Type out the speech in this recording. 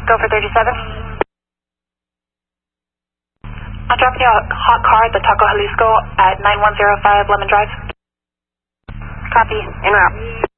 Go for 37. I'm dropping you a hot car at the Taco Jalisco at 9105 Lemon Drive. Copy. En route.